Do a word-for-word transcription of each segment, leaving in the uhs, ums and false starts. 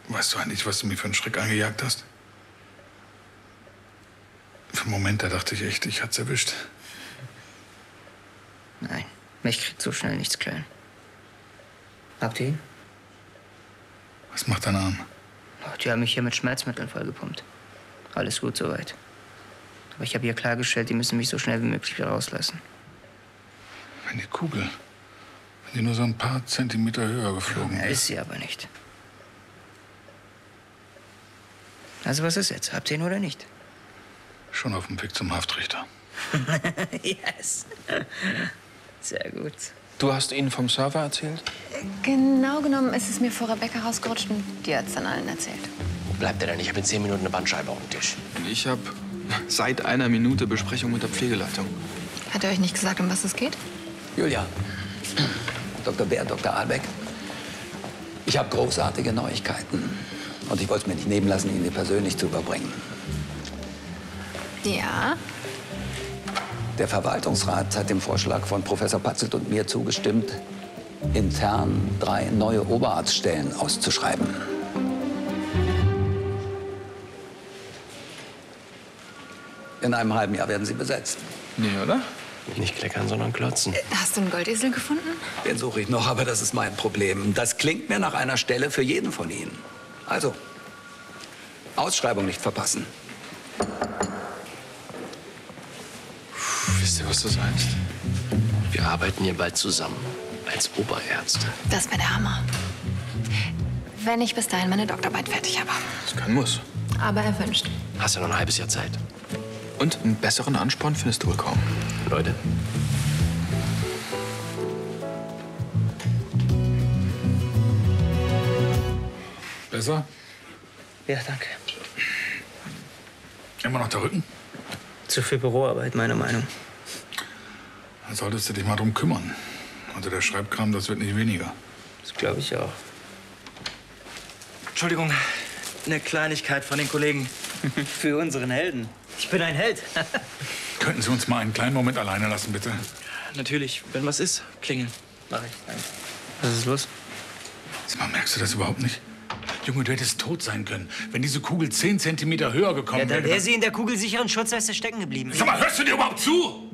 Weißt du eigentlich, was du mir für einen Schreck eingejagt hast? Für einen Moment, da dachte ich echt, ich hat's erwischt. Nein, mich kriegt so schnell nichts klein. Habt ihr ihn? Was macht dein Arm? Die haben mich hier mit Schmerzmitteln vollgepumpt. Alles gut soweit. Aber ich habe ihr klargestellt, die müssen mich so schnell wie möglich wieder rauslassen. Wenn die Kugel, wenn die nur so ein paar Zentimeter höher geflogen Ja, wäre. ist sie aber nicht. Also was ist jetzt? Habt ihr ihn oder nicht? Schon auf dem Weg zum Haftrichter. Yes. Sehr gut. Du hast ihnen vom Server erzählt? Genau genommen ist es mir vor Rebecca rausgerutscht und die hat es dann allen erzählt. Wo bleibt er denn? Ich habe in zehn Minuten eine Bandscheibe auf dem Tisch. Ich habe seit einer Minute Besprechung mit der Pflegeleitung. Hat er euch nicht gesagt, um was es geht? Julia, Doktor Bär, Doktor Albeck, ich habe großartige Neuigkeiten. Und ich wollte es mir nicht nehmen lassen, Ihnen die persönlich zu überbringen. Ja. Der Verwaltungsrat hat dem Vorschlag von Professor Patzelt und mir zugestimmt, intern drei neue Oberarztstellen auszuschreiben. In einem halben Jahr werden sie besetzt. Nee, oder? Nicht kleckern, sondern klotzen. Hast du einen Goldesel gefunden? Den suche ich noch, aber das ist mein Problem. Das klingt mir nach einer Stelle für jeden von Ihnen. Also, Ausschreibung nicht verpassen. Wisst ihr, was das heißt? Wir arbeiten hier bald zusammen. Als Oberärzte. Das wäre der Hammer. Wenn ich bis dahin meine Doktorarbeit fertig habe. Das kann muss. Aber erwünscht. Hast ja noch ein halbes Jahr Zeit. Und einen besseren Ansporn findest du wohl kaum. Leute. Besser? Ja, danke. Immer noch der Rücken? Zu viel Büroarbeit, meiner Meinung. Dann solltest du dich mal drum kümmern. Also der Schreibkram, das wird nicht weniger. Das glaube ich auch. Entschuldigung, eine Kleinigkeit von den Kollegen. Für unseren Helden. Ich bin ein Held. Könnten Sie uns mal einen kleinen Moment alleine lassen, bitte? Natürlich, wenn was ist, klingeln. Mach ich. Danke. Was ist los? Sag mal, merkst du das überhaupt nicht? Junge, du hättest tot sein können, wenn diese Kugel zehn Zentimeter höher gekommen Ja, dann wäre. wäre sie in der kugelsicheren Schutzweste stecken geblieben. Sag mal, hörst du dir überhaupt zu?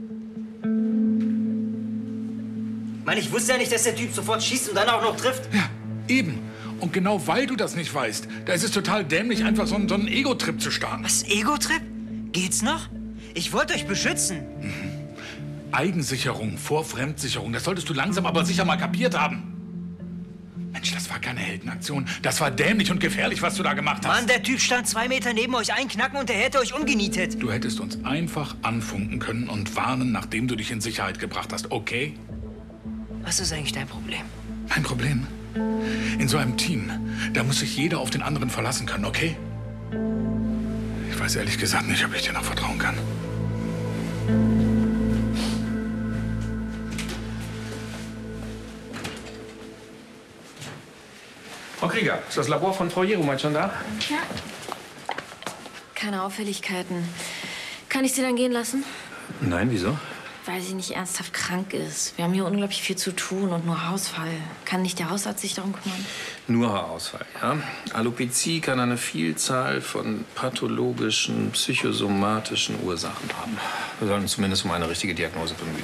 Mann, ich wusste ja nicht, dass der Typ sofort schießt und dann auch noch trifft. Ja, eben. Und genau weil du das nicht weißt, da ist es total dämlich, einfach so einen, so einen Ego-Trip zu starten. Was, Ego-Trip? Geht's noch? Ich wollte euch beschützen. Mhm. Eigensicherung vor Fremdsicherung, das solltest du langsam aber sicher mal kapiert haben. Mensch, das war keine Heldenaktion. Das war dämlich und gefährlich, was du da gemacht hast. Mann, der Typ stand zwei Meter neben euch einknacken und der hätte euch umgenietet. Du hättest uns einfach anfunken können und warnen, nachdem du dich in Sicherheit gebracht hast, okay? Was ist eigentlich dein Problem? Mein Problem? In so einem Team, da muss sich jeder auf den anderen verlassen können, okay? Ich weiß ehrlich gesagt nicht, ob ich dir noch vertrauen kann. Frau Krieger, ist das Labor von Frau Jerumeit schon da? Ja. Keine Auffälligkeiten. Kann ich sie dann gehen lassen? Nein, wieso? Weil sie nicht ernsthaft krank ist. Wir haben hier unglaublich viel zu tun und nur Hausfall. Kann nicht der Hausarzt sich darum kümmern? Nur Haarausfall, ja. Alopezie kann eine Vielzahl von pathologischen, psychosomatischen Ursachen haben. Wir sollten uns zumindest um eine richtige Diagnose bemühen.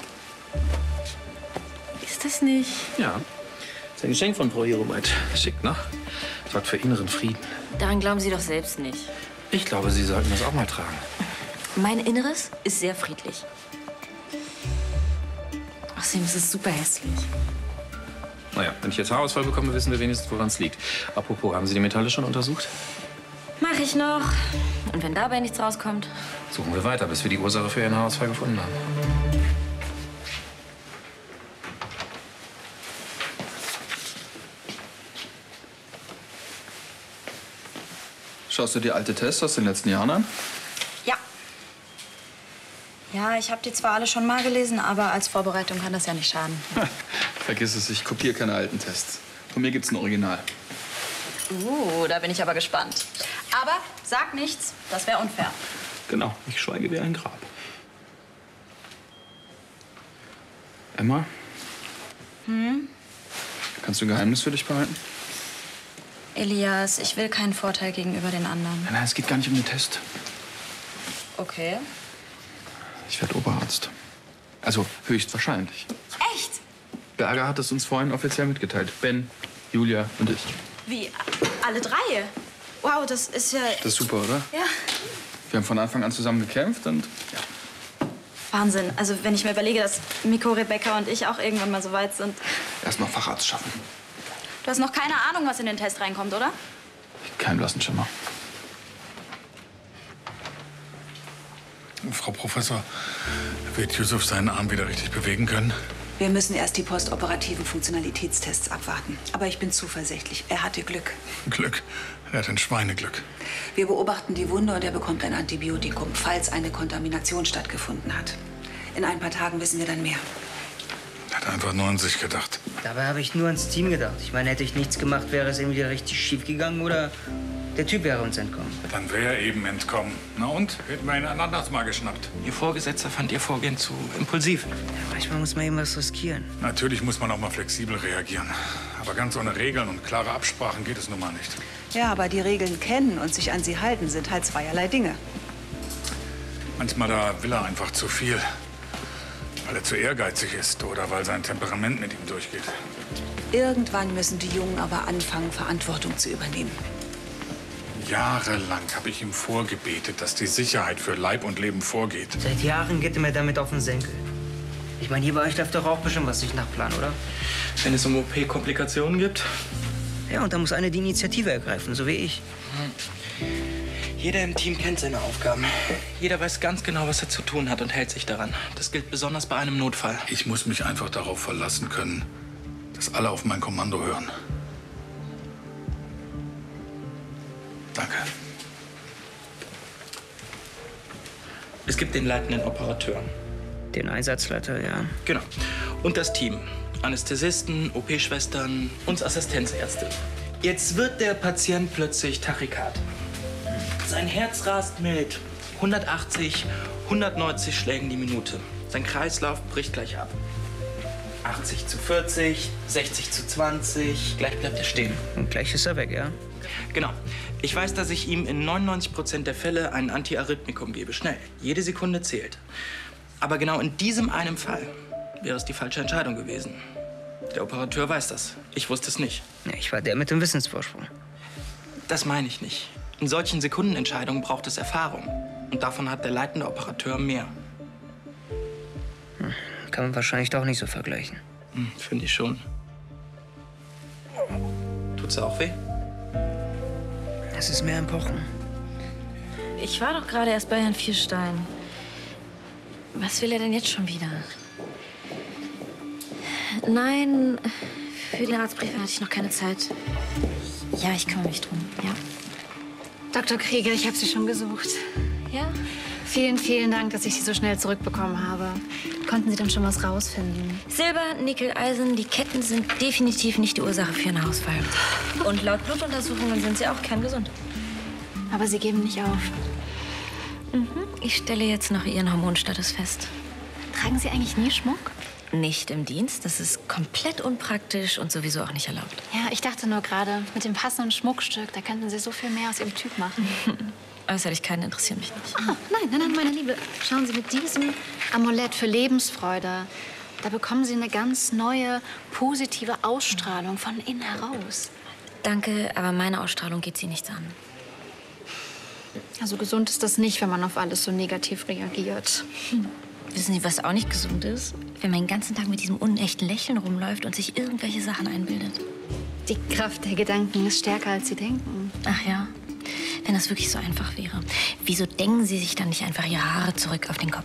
Ist das nicht? Ja. Das ist ein Geschenk von Frau Jerumeit. Schick, ne? Sorgt für inneren Frieden. Daran glauben Sie doch selbst nicht. Ich glaube, Sie sollten das auch mal tragen. Mein Inneres ist sehr friedlich. Außerdem ist es super hässlich. Naja, wenn ich jetzt Haarausfall bekomme, wissen wir wenigstens, woran es liegt. Apropos, haben Sie die Metalle schon untersucht? Mach ich noch. Und wenn dabei nichts rauskommt? Suchen wir weiter, bis wir die Ursache für Ihren Haarausfall gefunden haben. Schaust du dir alte Tests aus den letzten Jahren an? Ja. Ja, ich habe die zwar alle schon mal gelesen, aber als Vorbereitung kann das ja nicht schaden. Vergiss es, ich kopiere keine alten Tests. Von mir gibt's ein Original. Uh, da bin ich aber gespannt. Aber sag nichts, das wäre unfair. Genau, ich schweige wie ein Grab. Emma? Hm? Kannst du ein Geheimnis für dich behalten? Elias, ich will keinen Vorteil gegenüber den anderen. Nein, nein, es geht gar nicht um den Test. Okay. Ich werde Oberarzt. Also höchstwahrscheinlich. Echt? Berger hat es uns vorhin offiziell mitgeteilt. Ben, Julia und ich. Wie? Alle drei? Wow, das ist ja... Das ist super, oder? Ja. Wir haben von Anfang an zusammen gekämpft und ja. Wahnsinn. Also wenn ich mir überlege, dass Miko, Rebecca und ich auch irgendwann mal so weit sind. Erst noch Facharzt schaffen. Du hast noch keine Ahnung, was in den Test reinkommt, oder? Kein blassen Schimmer. Frau Professor, wird Yusuf seinen Arm wieder richtig bewegen können? Wir müssen erst die postoperativen Funktionalitätstests abwarten. Aber ich bin zuversichtlich. Er hatte Glück. Glück? Er hat ein Schweineglück. Wir beobachten die Wunde und er bekommt ein Antibiotikum, falls eine Kontamination stattgefunden hat. In ein paar Tagen wissen wir dann mehr. Er hat einfach nur an sich gedacht. Dabei habe ich nur ans Team gedacht. Ich meine, hätte ich nichts gemacht, wäre es entweder richtig schief gegangen oder der Typ wäre uns entkommen. Dann wäre er eben entkommen. Na und? Hätten wir ihn ein anderes Mal geschnappt. Ihr Vorgesetzter fand Ihr Vorgehen zu impulsiv. Ja, manchmal muss man eben was riskieren. Natürlich muss man auch mal flexibel reagieren. Aber ganz ohne Regeln und klare Absprachen geht es nun mal nicht. Ja, aber die Regeln kennen und sich an sie halten sind halt zweierlei Dinge. Manchmal da will er einfach zu viel. Weil er zu ehrgeizig ist oder weil sein Temperament mit ihm durchgeht. Irgendwann müssen die Jungen aber anfangen, Verantwortung zu übernehmen. Jahrelang habe ich ihm vorgebetet, dass die Sicherheit für Leib und Leben vorgeht. Seit Jahren geht er mir damit auf den Senkel. Ich meine, hier bei euch läuft doch auch bestimmt was nicht nach Plan, oder? Wenn es um O P-Komplikationen gibt? Ja, und da muss einer die Initiative ergreifen, so wie ich. Jeder im Team kennt seine Aufgaben. Jeder weiß ganz genau, was er zu tun hat und hält sich daran. Das gilt besonders bei einem Notfall. Ich muss mich einfach darauf verlassen können, dass alle auf mein Kommando hören. Danke. Es gibt den leitenden Operateur. Den Einsatzleiter, ja. Genau. Und das Team. Anästhesisten, O P-Schwestern, uns Assistenzärzte. Jetzt wird der Patient plötzlich Tachykard. Sein Herz rast mit hundertachtzig, hundertneunzig Schlägen die Minute. Sein Kreislauf bricht gleich ab. achtzig zu vierzig, sechzig zu zwanzig, gleich bleibt er stehen. Und gleich ist er weg, ja? Genau. Ich weiß, dass ich ihm in neunundneunzig Prozent der Fälle ein Antiarrhythmikum gebe. Schnell. Jede Sekunde zählt. Aber genau in diesem einen Fall wäre es die falsche Entscheidung gewesen. Der Operateur weiß das. Ich wusste es nicht. Ja, ich war der mit dem Wissensvorsprung. Das meine ich nicht. In solchen Sekundenentscheidungen braucht es Erfahrung. Und davon hat der leitende Operateur mehr. Hm, kann man wahrscheinlich doch nicht so vergleichen. Hm, finde ich schon. Tut's auch weh? Es ist mehr ein Pochen. Ich war doch gerade erst bei Herrn Vierstein. Was will er denn jetzt schon wieder? Nein, für den Arztbrief hatte ich noch keine Zeit. Ja, ich kümmere mich drum, ja. Doktor Krieger, ich habe Sie schon gesucht. Ja? Vielen, vielen Dank, dass ich Sie so schnell zurückbekommen habe. Konnten Sie dann schon was rausfinden? Silber, Nickel, Eisen, die Ketten sind definitiv nicht die Ursache für einen Haarausfall. Und laut Blutuntersuchungen sind sie auch kerngesund. Aber Sie geben nicht auf. Mhm. Ich stelle jetzt noch Ihren Hormonstatus fest. Tragen Sie eigentlich nie Schmuck? Nicht im Dienst. Das ist komplett unpraktisch und sowieso auch nicht erlaubt. Ja, ich dachte nur gerade, mit dem passenden Schmuckstück, da könnten Sie so viel mehr aus Ihrem Typ machen. Äußerlichkeiten interessieren mich nicht. Ah, nein, nein, nein, meine Liebe. Schauen Sie, mit diesem Amulett für Lebensfreude, da bekommen Sie eine ganz neue, positive Ausstrahlung von innen heraus. Danke, aber meine Ausstrahlung geht Sie nichts an. Also gesund ist das nicht, wenn man auf alles so negativ reagiert. Hm. Wissen Sie, was auch nicht gesund ist? Wenn man den ganzen Tag mit diesem unechten Lächeln rumläuft und sich irgendwelche Sachen einbildet. Die Kraft der Gedanken ist stärker, als Sie denken. Ach ja, wenn das wirklich so einfach wäre. Wieso denken Sie sich dann nicht einfach Ihre Haare zurück auf den Kopf?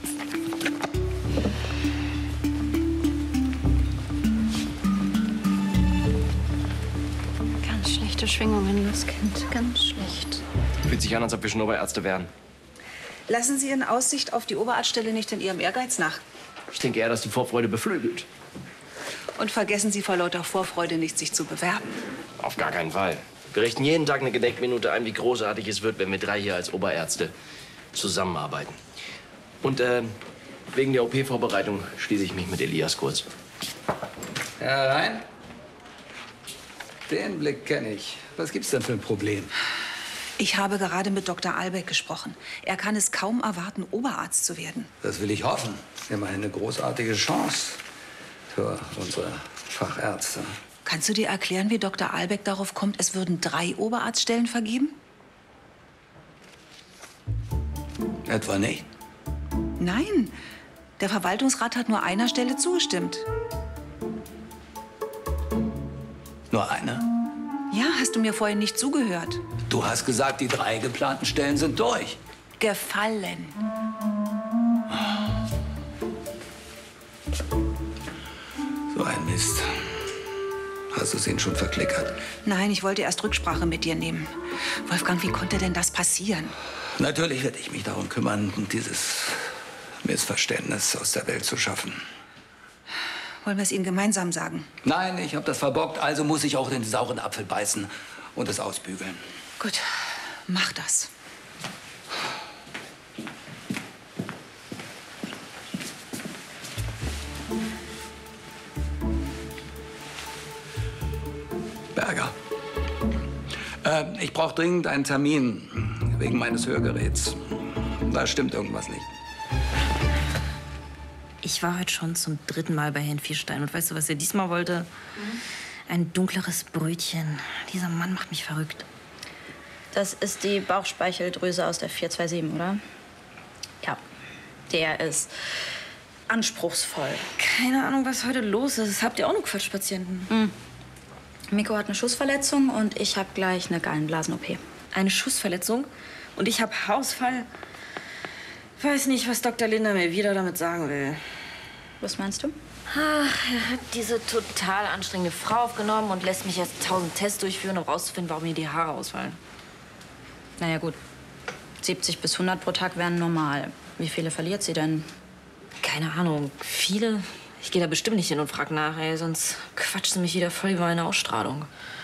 Ganz schlechte Schwingungen, das Kind. Ganz schlecht. Fühlt sich an, als ob wir schon Oberärzte wären. Lassen Sie in Aussicht auf die Oberarztstelle nicht in Ihrem Ehrgeiz nach. Ich denke eher, dass die Vorfreude beflügelt. Und vergessen Sie vor lauter Vorfreude nicht, sich zu bewerben. Auf gar keinen Fall. Wir richten jeden Tag eine Gedenkminute ein, wie großartig es wird, wenn wir drei hier als Oberärzte zusammenarbeiten. Und äh, wegen der O P-Vorbereitung schließe ich mich mit Elias kurz. Herein. Den Blick kenne ich. Was gibt's denn für ein Problem? Ich habe gerade mit Doktor Albeck gesprochen. Er kann es kaum erwarten, Oberarzt zu werden. Das will ich hoffen. Immerhin eine großartige Chance für unsere Fachärzte. Kannst du dir erklären, wie Doktor Albeck darauf kommt, es würden drei Oberarztstellen vergeben? Etwa nicht? Nein. Der Verwaltungsrat hat nur einer Stelle zugestimmt. Nur eine? Ja, hast du mir vorhin nicht zugehört? Du hast gesagt, die drei geplanten Stellen sind durch. Gefallen. So ein Mist. Hast du es ihnen schon verklickert? Nein, ich wollte erst Rücksprache mit dir nehmen. Wolfgang, wie konnte denn das passieren? Natürlich werde ich mich darum kümmern, dieses Missverständnis aus der Welt zu schaffen. Wollen wir es ihnen gemeinsam sagen? Nein, ich habe das verbockt, also muss ich auch den sauren Apfel beißen und es ausbügeln. Gut, mach das. Berger. Äh, ich brauche dringend einen Termin wegen meines Hörgeräts. Da stimmt irgendwas nicht. Ich war heute schon zum dritten Mal bei Herrn Vierstein. Und weißt du, was er diesmal wollte? Mhm. Ein dunkleres Brötchen. Dieser Mann macht mich verrückt. Das ist die Bauchspeicheldrüse aus der vier zwei sieben, oder? Ja, der ist anspruchsvoll. Keine Ahnung, was heute los ist. Habt ihr auch noch Quatschpatienten? Mhm. Miko hat eine Schussverletzung und ich habe gleich eine Gallenblasen-O P. Eine Schussverletzung? Und ich habe Haarausfall? Weiß nicht, was Doktor Linder mir wieder damit sagen will. Was meinst du? Ach, er hat diese total anstrengende Frau aufgenommen und lässt mich jetzt tausend Tests durchführen, um rauszufinden, warum mir die Haare ausfallen. Naja, gut. siebzig bis hundert pro Tag wären normal. Wie viele verliert sie denn? Keine Ahnung. Viele? Ich gehe da bestimmt nicht hin und frag nach, ey. Sonst quatscht sie mich wieder voll über meine Ausstrahlung.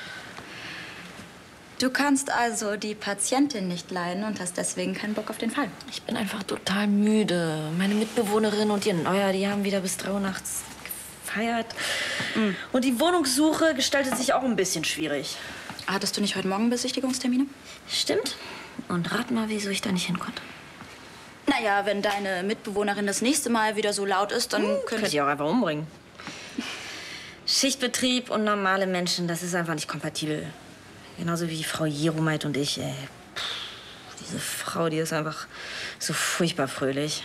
Du kannst also die Patientin nicht leiden und hast deswegen keinen Bock auf den Fall. Ich bin einfach total müde. Meine Mitbewohnerin und ihr Neuer, die haben wieder bis drei Uhr nachts gefeiert. Mhm. Und die Wohnungssuche gestaltet sich auch ein bisschen schwierig. Hattest du nicht heute Morgen Besichtigungstermine? Stimmt. Und rat mal, wieso ich da nicht hin konnte. Naja, wenn deine Mitbewohnerin das nächste Mal wieder so laut ist, dann hm, könnte könnt ihr auch einfach umbringen. Schichtbetrieb und normale Menschen, das ist einfach nicht kompatibel. Genauso wie Frau Jeromeit und ich, ey. Puh, diese Frau, die ist einfach so furchtbar fröhlich.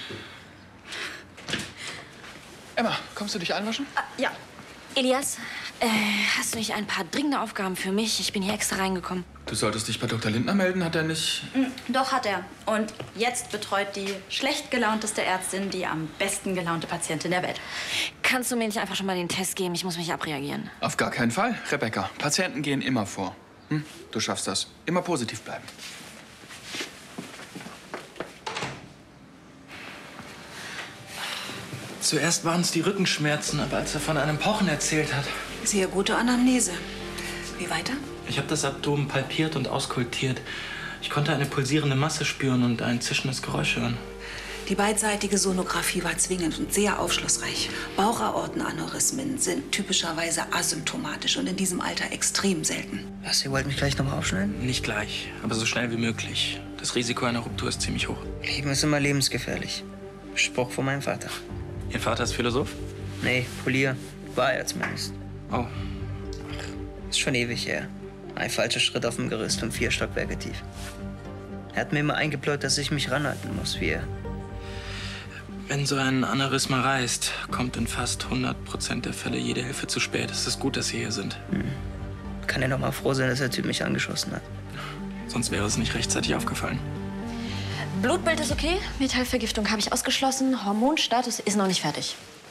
Emma, kommst du dich einwaschen? Ah, ja. Elias, äh, hast du nicht ein paar dringende Aufgaben für mich? Ich bin hier extra reingekommen. Du solltest dich bei Doktor Lindner melden, hat er nicht? Mhm, doch, hat er. Und jetzt betreut die schlecht gelaunteste Ärztin die am besten gelaunte Patientin der Welt. Kannst du mir nicht einfach schon mal den Test geben? Ich muss mich abreagieren. Auf gar keinen Fall, Rebecca. Patienten gehen immer vor. Hm? Du schaffst das. Immer positiv bleiben. Zuerst waren es die Rückenschmerzen, aber als er von einem Pochen erzählt hat... Sehr gute Anamnese. Wie weiter? Ich habe das Abdomen palpiert und auskultiert. Ich konnte eine pulsierende Masse spüren und ein zischendes Geräusch hören. Die beidseitige Sonographie war zwingend und sehr aufschlussreich. Bauchaortenaneurysmen sind typischerweise asymptomatisch und in diesem Alter extrem selten. Was, ihr wollt mich gleich nochmal aufschneiden? Nicht gleich, aber so schnell wie möglich. Das Risiko einer Ruptur ist ziemlich hoch. Leben ist immer lebensgefährlich. Spruch von meinem Vater. Ihr Vater ist Philosoph? Nee, Polier. War er zumindest. Oh. Ist schon ewig her. Ein falscher Schritt auf dem Gerüst und vier Stockwerke tief. Er hat mir immer eingebläut, dass ich mich ranhalten muss, wie er. Wenn so ein Aneurysma reißt, kommt in fast hundert Prozent der Fälle jede Hilfe zu spät. Es ist gut, dass Sie hier sind. Hm. Kann er noch mal froh sein, dass der Typ mich angeschossen hat. Sonst wäre es nicht rechtzeitig aufgefallen. Blutbild ist okay. Metallvergiftung habe ich ausgeschlossen. Hormonstatus ist noch nicht fertig.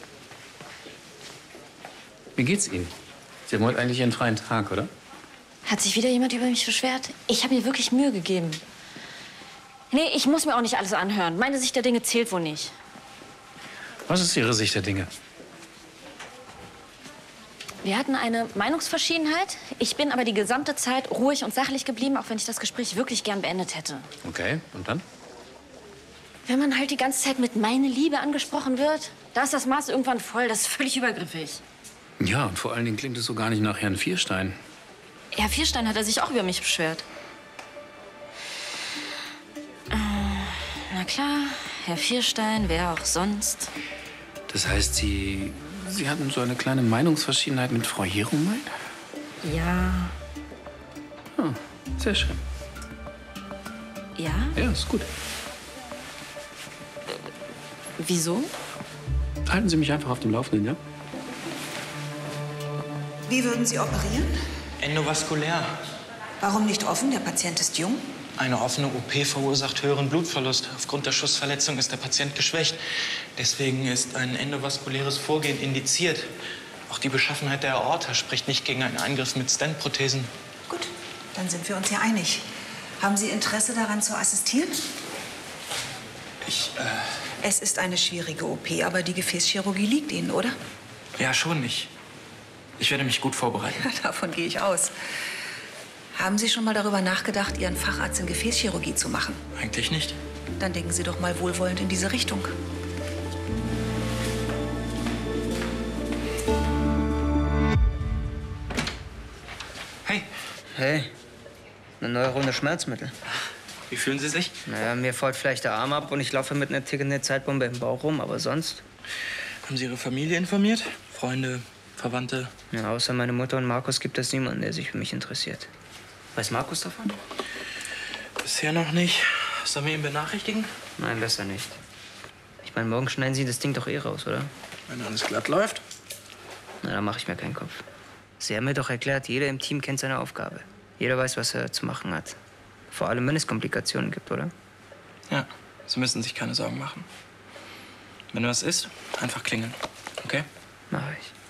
Wie geht's Ihnen? Sie haben heute eigentlich Ihren freien Tag, oder? Hat sich wieder jemand über mich beschwert? Ich habe mir wirklich Mühe gegeben. Nee, ich muss mir auch nicht alles anhören. Meine Sicht der Dinge zählt wohl nicht. Was ist Ihre Sicht der Dinge? Wir hatten eine Meinungsverschiedenheit. Ich bin aber die gesamte Zeit ruhig und sachlich geblieben, auch wenn ich das Gespräch wirklich gern beendet hätte. Okay, und dann? Wenn man halt die ganze Zeit mit meine Liebe angesprochen wird, da ist das Maß irgendwann voll. Das ist völlig übergriffig. Ja, und vor allen Dingen klingt es so gar nicht nach Herrn Vierstein. Herr Vierstein hat er sich auch über mich beschwert. Äh, na klar, Herr Vierstein, wer auch sonst. Das heißt, Sie, Sie hatten so eine kleine Meinungsverschiedenheit mit Frau Jeromein? Ja. Oh, sehr schön. Ja? Ja, ist gut. Wieso? Halten Sie mich einfach auf dem Laufenden, ja? Wie würden Sie operieren? Endovaskulär. Warum nicht offen? Der Patient ist jung. Eine offene O P verursacht höheren Blutverlust. Aufgrund der Schussverletzung ist der Patient geschwächt. Deswegen ist ein endovaskuläres Vorgehen indiziert. Auch die Beschaffenheit der Aorta spricht nicht gegen einen Eingriff mit Stent-Prothesen. Gut, dann sind wir uns ja einig. Haben Sie Interesse daran zu assistieren? Ich, äh... Es ist eine schwierige O P, aber die Gefäßchirurgie liegt Ihnen, oder? Ja, schon nicht. Ich werde mich gut vorbereiten. Davon gehe ich aus. Haben Sie schon mal darüber nachgedacht, Ihren Facharzt in Gefäßchirurgie zu machen? Eigentlich nicht. Dann denken Sie doch mal wohlwollend in diese Richtung. Hey. Hey, eine neue Runde Schmerzmittel. Wie fühlen Sie sich? Naja, mir fällt vielleicht der Arm ab und ich laufe mit einer tickenden Zeitbombe im Bauch rum, aber sonst? Haben Sie Ihre Familie informiert? Freunde, Verwandte? Ja, außer meine Mutter und Markus gibt es niemanden, der sich für mich interessiert. Weiß Markus davon? Bisher noch nicht. Sollen wir ihn benachrichtigen? Nein, besser nicht. Ich meine, morgen schneiden Sie das Ding doch eh raus, oder? Wenn alles glatt läuft? Na, da mache ich mir keinen Kopf. Sie haben mir doch erklärt, jeder im Team kennt seine Aufgabe. Jeder weiß, was er zu machen hat. Vor allem, wenn es Komplikationen gibt, oder? Ja, Sie müssen sich keine Sorgen machen. Wenn was ist, einfach klingeln, okay? Mach ich.